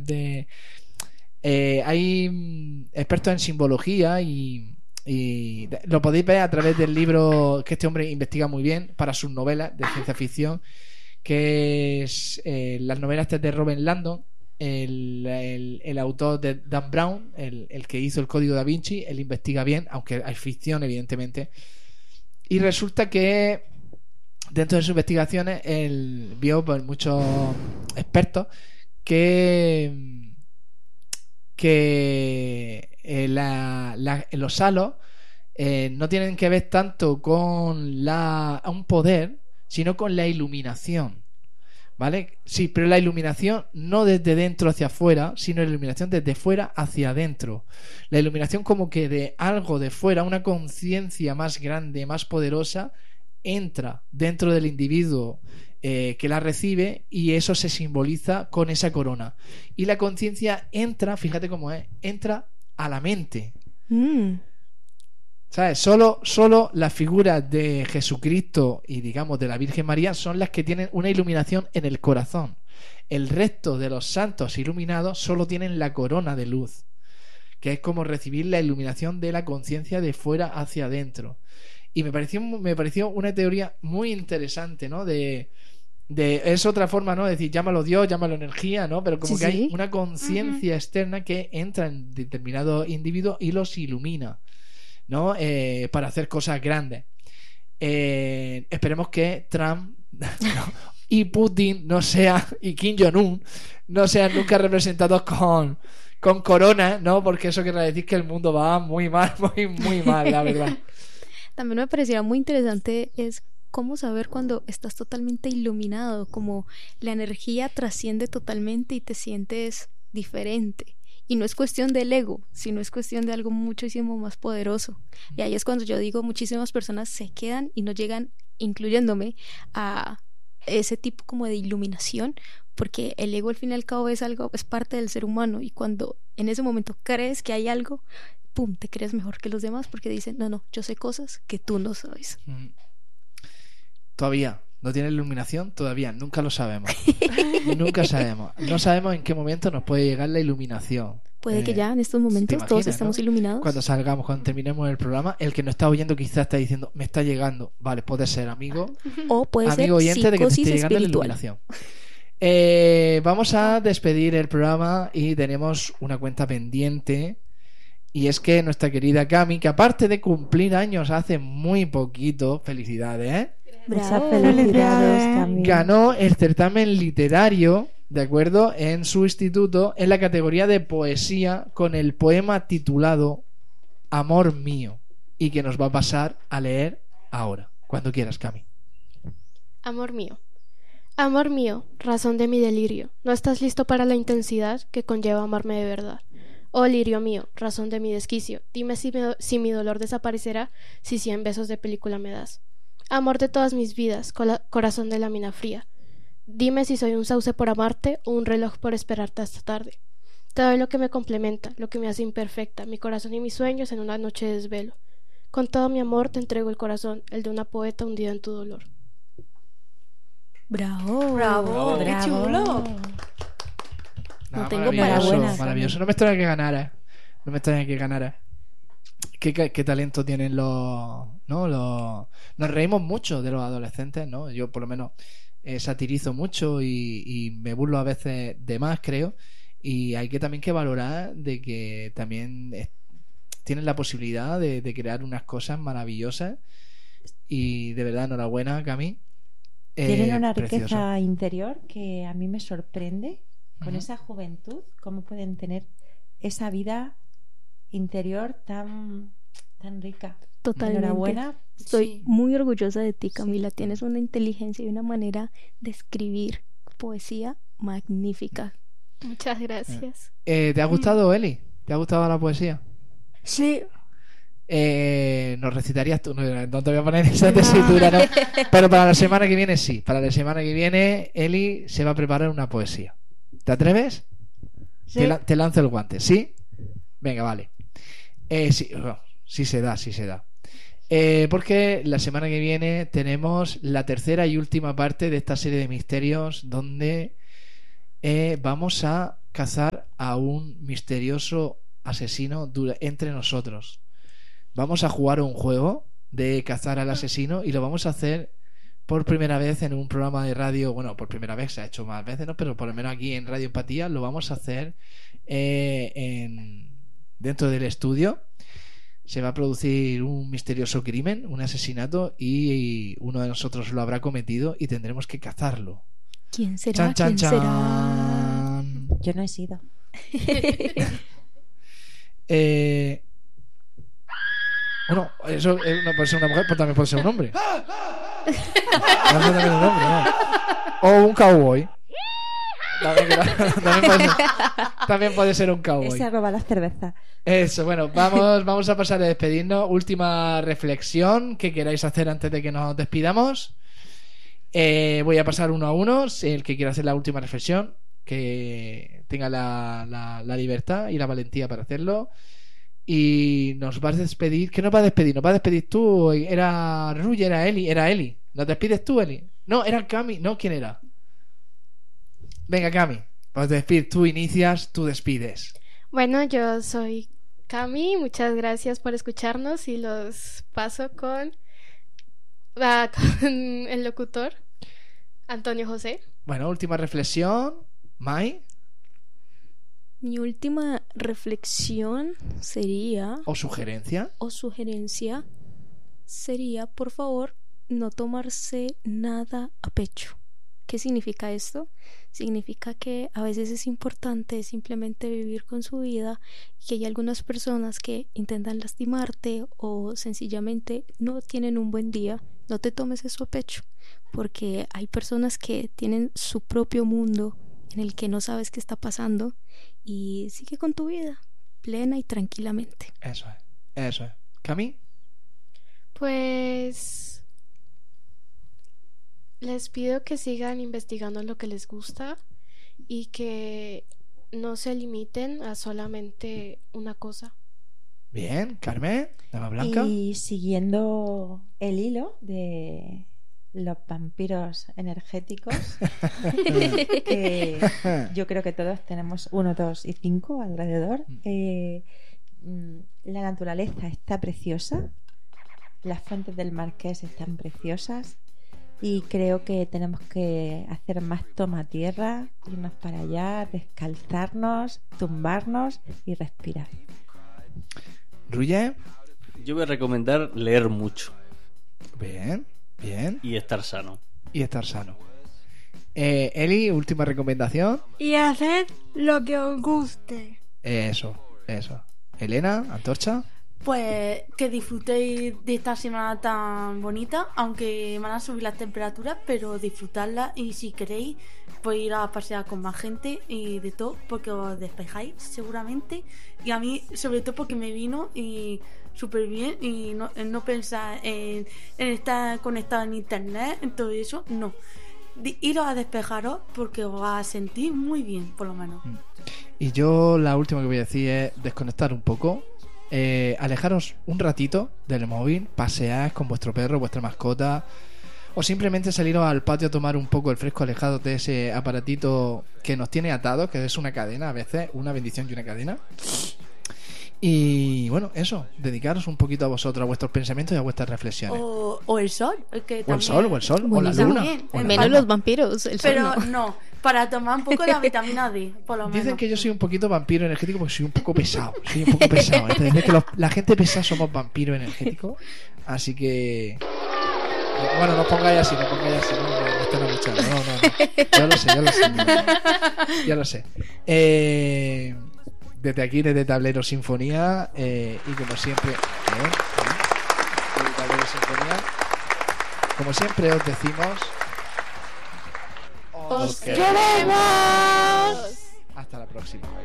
hay expertos en simbología y lo podéis ver a través del libro que este hombre investiga muy bien para sus novelas de ciencia ficción, que es las novelas de Robert Landon, el autor de Dan Brown, el que hizo el Código Da Vinci. Él investiga bien, aunque hay ficción evidentemente, y resulta que dentro de sus investigaciones él vio por muchos expertos que los halos no tienen que ver tanto con un poder, sino con la iluminación, ¿vale? Sí, pero la iluminación no desde dentro hacia afuera, sino la iluminación desde fuera hacia adentro. La iluminación como que de algo de fuera, una conciencia más grande, más poderosa, entra dentro del individuo que la recibe, y eso se simboliza con esa corona. Y la conciencia entra, fíjate cómo es, entra a la mente. ¿Sabes? Solo las figuras de Jesucristo y digamos de la Virgen María son las que tienen una iluminación en el corazón. El resto de los santos iluminados solo tienen la corona de luz, que es como recibir la iluminación de la conciencia de fuera hacia adentro. Y me pareció una teoría muy interesante, ¿no? Es otra forma, ¿no? De decir, llámalo Dios, llámalo energía, ¿no? Pero como que hay una conciencia externa que entra en determinados individuos y los ilumina, ¿no? Para hacer cosas grandes. Esperemos que Trump y Putin y Kim Jong-un no sean nunca representados con corona, ¿no? Porque eso querrá decir que el mundo va muy mal, muy mal, la verdad. También me parecía muy interesante es cómo saber cuando estás totalmente iluminado, como la energía trasciende totalmente y te sientes diferente. Y no es cuestión del ego, sino es cuestión de algo muchísimo más poderoso. Y ahí es cuando yo digo, muchísimas personas se quedan y no llegan, incluyéndome, a ese tipo como de iluminación, porque el ego al fin y al cabo es parte del ser humano, y cuando en ese momento crees que hay algo, pum, te crees mejor que los demás porque dicen, no, yo sé cosas que tú no sabes. Todavía no tiene iluminación, todavía nunca lo sabemos. Nunca sabemos. No sabemos en qué momento nos puede llegar la iluminación. Puede que ya en estos momentos todos estamos, ¿no?, iluminados. Cuando terminemos el programa, el que nos está oyendo quizás está diciendo, me está llegando. Vale, puede ser amigo. O puede amigo ser oyente de que te esté llegando espiritual. la iluminación. Vamos a despedir el programa y tenemos una cuenta pendiente. Y es que nuestra querida Cami, que aparte de cumplir años hace muy poquito, felicidades, ¿eh? Muchas felicidades, Cami. Ganó el certamen literario, ¿de acuerdo?, en su instituto, en la categoría de poesía, con el poema titulado Amor mío, y que nos va a pasar a leer ahora. Cuando quieras, Cami. Amor mío. Amor mío, razón de mi delirio, ¿no estás listo para la intensidad que conlleva amarme de verdad? Oh lirio mío, razón de mi desquicio, dime si mi dolor desaparecerá si 100 besos de película me das. Amor de todas mis vidas, corazón de lámina fría, dime si soy un sauce por amarte o un reloj por esperarte hasta tarde. Te doy lo que me complementa, lo que me hace imperfecta, mi corazón y mis sueños en una noche de desvelo. Con todo mi amor te entrego el corazón, el de una poeta hundida en tu dolor. ¡Bravo! ¡Bravo! ¡Qué chulo! No tengo palabras. Maravilloso. No me extraña que ganara. ¿Qué talento tienen los... Nos reímos mucho de los adolescentes, ¿no? Yo por lo menos satirizo mucho y me burlo a veces de más, creo. Y hay que también que valorar de que también tienen la posibilidad de crear unas cosas maravillosas. Y de verdad, enhorabuena, Cami. Tienen una riqueza precioso. interior que a mí me sorprende. Con esa juventud, cómo pueden tener esa vida interior tan rica. Totalmente. Enhorabuena. Estoy muy orgullosa de ti, Camila. Sí. Tienes una inteligencia y una manera de escribir poesía magnífica. Muchas gracias. ¿Te ha gustado, Eli? ¿Te ha gustado la poesía? Sí. Nos recitarías tú, no te voy a poner en esa tesitura, ¿no? Pero para la semana que viene sí. Para la semana que viene Eli se va a preparar una poesía. ¿Te atreves? Sí. Te lanzo el guante, ¿sí? Venga, vale. Sí se da. Porque la semana que viene tenemos la tercera y última parte de esta serie de misterios donde vamos a cazar a un misterioso asesino entre nosotros. Vamos a jugar un juego de cazar al asesino y lo vamos a hacer por primera vez en un programa de radio. Bueno, por primera vez, se ha hecho más veces, ¿no? Pero por lo menos aquí en Radio Empatía lo vamos a hacer dentro del estudio. Se va a producir un misterioso crimen, un asesinato, y uno de nosotros lo habrá cometido y tendremos que cazarlo. ¿Quién será? Chan, chan, ¿Quién chan. será? Yo no he sido. Bueno, eso no puede ser una mujer, pero también puede ser un hombre. También un hombre, ¿no? O un cowboy. También puede ser un cowboy. Ese roba la cerveza. Eso, bueno, vamos a pasar a despedirnos. Última reflexión que queráis hacer antes de que nos despidamos. Voy a pasar uno a uno. El que quiera hacer la última reflexión, que tenga la libertad y la valentía para hacerlo. Y nos vas a despedir. ¿Qué nos va a despedir? ¿Nos va a despedir tú? ¿Era Ruy? ¿Era Eli? ¿Era Eli? ¿Nos despides tú, Eli? No, era Cami. No, ¿quién era? Venga, Cami. Vas a despedir. Tú inicias, tú despides. Bueno, yo soy Cami. Muchas gracias por escucharnos y los paso con el locutor Antonio José. Bueno, última reflexión. Mai. Mi última reflexión sería, ¿O sugerencia? o sugerencia sería, por favor, no tomarse nada a pecho. ¿Qué significa esto? Significa que a veces es importante simplemente vivir con su vida y que hay algunas personas que intentan lastimarte o sencillamente no tienen un buen día. No te tomes eso a pecho, porque hay personas que tienen su propio mundo en el que no sabes qué está pasando, y sigue con tu vida plena y tranquilamente. Eso es. ¿Cami? Pues les pido que sigan investigando lo que les gusta y que no se limiten a solamente una cosa. Bien, Carmen, Dama Blanca. Y siguiendo el hilo de los vampiros energéticos, que yo creo que todos tenemos 1, 2 y 5 alrededor. La naturaleza está preciosa, las fuentes del Marqués están preciosas, y creo que tenemos que hacer más toma tierra, irnos para allá, descalzarnos, tumbarnos y respirar. Ruye. Yo voy a recomendar leer mucho. Bien. Y estar sano. Eli, última recomendación. Y hacer lo que os guste. Eso. Elena, Antorcha. Pues que disfrutéis de esta semana tan bonita, aunque van a subir las temperaturas, pero disfrutarla, y si queréis podéis ir a pasear con más gente y de todo, porque os despejáis seguramente. Y a mí sobre todo porque me vino y súper bien, y no pensar en estar conectado en internet, en todo eso, no. Iros a despejaros porque os va a sentir muy bien, por lo menos. Y yo la última que voy a decir es desconectar un poco. Alejaros un ratito del móvil, pasear con vuestro perro, vuestra mascota, o simplemente saliros al patio a tomar un poco el fresco, alejados de ese aparatito que nos tiene atados, que es una cadena, a veces una bendición y una cadena. Y bueno, eso, dedicaros un poquito a vosotros, a vuestros pensamientos y a vuestras reflexiones. O el sol, que O el sol, o la Buenísimo. luna, También. o la Menos luna. los vampiros, el sol pero no. no, para tomar un poco de la vitamina D, por lo menos. Dicen que yo soy un poquito vampiro energético porque soy un poco pesado. Entonces, que la gente pesada somos vampiros energéticos. Así que... Bueno, no pongáis así, no, me están escuchando. No. Ya lo sé. Desde aquí, desde Tablero Sinfonía, y como siempre... desde Tablero Sinfonía, como siempre os decimos... ¡Os queremos. Hasta la próxima.